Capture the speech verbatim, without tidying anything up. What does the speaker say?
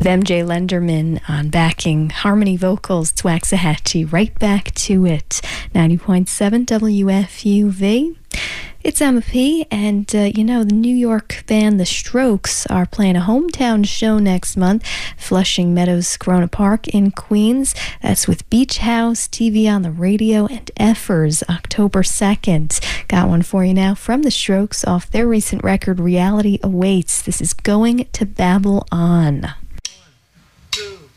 M J Lenderman on backing harmony vocals, Waxahachie, right back to it. ninety point seven W F U V. It's Emma P, and uh, you know, the New York band The Strokes are playing a hometown show next month, Flushing Meadows Corona Park in Queens. That's with Beach House, T V on the Radio, and Effers, October second. Got one for you now from The Strokes off their recent record, Reality Awaits. This is Going to Babble On.